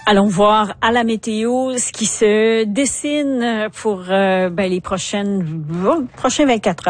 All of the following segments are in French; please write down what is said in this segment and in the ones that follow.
Allons voir à la météo ce qui se dessine pour les prochaines 24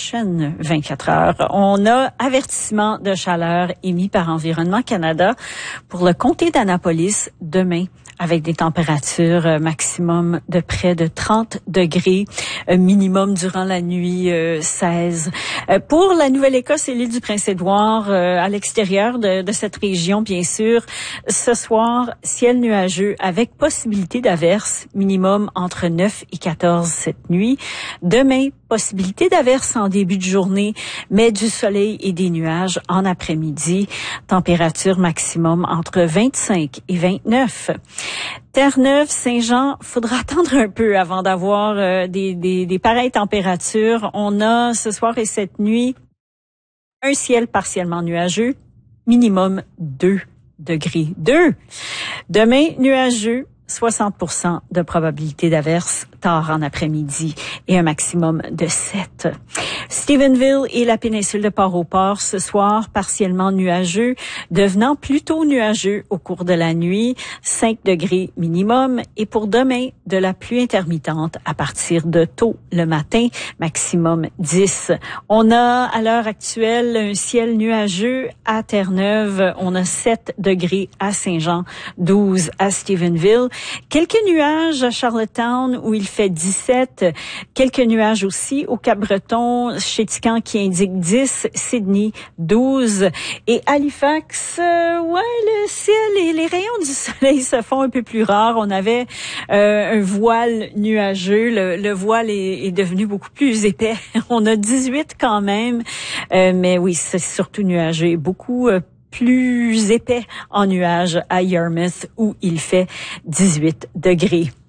heures. On a avertissement de chaleur émis par Environnement Canada pour le comté d'Annapolis demain, avec des températures maximum de près de 30 degrés, minimum durant la nuit 16. Pour la Nouvelle-Écosse et l'île du Prince-Édouard, à l'extérieur de cette région, bien sûr, ce soir, ciel nuageux avec possibilité d'averses, minimum entre 9 et 14 cette nuit. Demain, possibilité d'averses en début de journée, mais du soleil et des nuages en après-midi. Température maximum entre 25 et 29. Terre-Neuve, Saint-Jean, faudra attendre un peu avant d'avoir des pareilles températures. On a ce soir et cette nuit un ciel partiellement nuageux, minimum 2 degrés. 2. Demain, nuageux, 60% de probabilité d'averse tard en après-midi et un maximum de 7. Stephenville et la péninsule de Port-au-Port ce soir, partiellement nuageux, devenant plutôt nuageux au cours de la nuit, 5 degrés minimum. Et pour demain, de la pluie intermittente à partir de tôt le matin, maximum 10. On a à l'heure actuelle un ciel nuageux à Terre-Neuve. On a 7 degrés à Saint-Jean, 12 à Stephenville. Quelques nuages à Charlottetown où il fait 17. Quelques nuages aussi au Cap-Breton, Chéticamp qui indique 10, Sydney 12 et Halifax, le ciel et les rayons du soleil se font un peu plus rares. On avait un voile nuageux, le voile est devenu beaucoup plus épais. On a 18 quand même, mais oui, c'est surtout nuageux et beaucoup plus épais en nuages à Yarmouth où il fait 18 degrés.